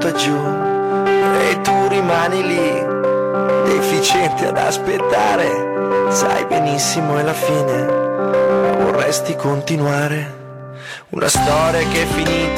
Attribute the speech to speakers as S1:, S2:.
S1: butta giù e tu rimani lì, deficiente ad aspettare, sai benissimo è la fine, ma vorresti continuare, una storia che è finita